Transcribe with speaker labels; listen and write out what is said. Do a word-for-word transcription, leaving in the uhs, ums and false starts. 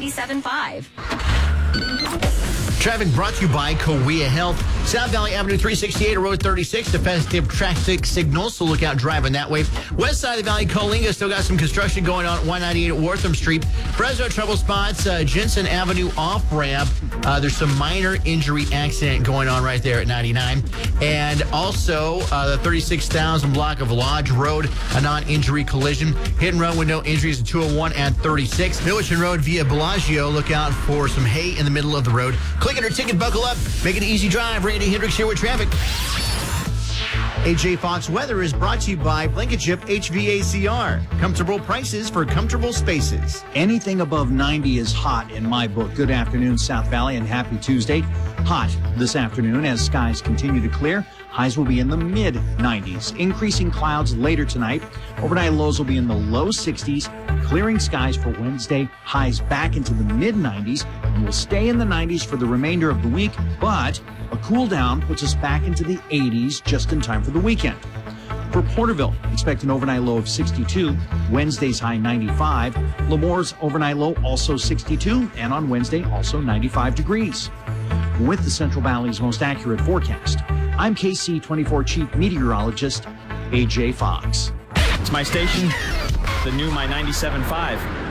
Speaker 1: ninety-seven point five.
Speaker 2: Traffic brought to you by Cahuilla Health. South Valley Avenue three sixty-eight, Road thirty-six, defensive traffic signals, so look out driving that way. West side of the valley, Coalinga, still got some construction going on at one ninety-eight at Wortham Street. Fresno trouble spots, uh, Jensen Avenue off-ramp. Uh, there's some minor injury accident going on right there at ninety-nine. And also uh, the thirty-six thousand block of Lodge Road, a non-injury collision. Hit and run with no injuries at two oh one and thirty-six. Millwich Road via Bellagio, look out for some hay in the middle of the road. Click it or ticket, buckle up, make it an easy drive. Randy Hendricks here with traffic. A J Fox Weather is brought to you by Blankenship H V A C R. Comfortable prices for comfortable spaces.
Speaker 3: Anything above ninety is hot in my book. Good afternoon, South Valley, and happy Tuesday. Hot this afternoon as skies continue to clear. Highs will be in the mid nineties. Increasing clouds later tonight. Overnight lows will be in the low sixties. Clearing skies for Wednesday. Highs back into the mid nineties and will stay in the nineties for the remainder of the week. But a cool down puts us back into the eighties just in time for the weekend. For Porterville, expect an overnight low of sixty-two. Wednesday's high ninety-five. Lemore's overnight low also sixty-two. And on Wednesday, also ninety-five degrees. With the Central Valley's most accurate forecast, I'm K C twenty-four Chief Meteorologist A J Fox.
Speaker 4: It's my station, the new My ninety-seven point five.